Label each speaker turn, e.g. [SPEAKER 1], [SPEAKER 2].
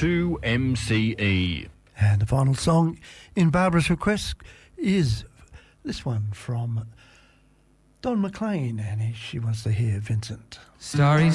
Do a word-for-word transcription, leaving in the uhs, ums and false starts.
[SPEAKER 1] two M C E.
[SPEAKER 2] And the final song in Barbara's request is this one from Don McLean, and she wants to hear Vincent.
[SPEAKER 3] Starry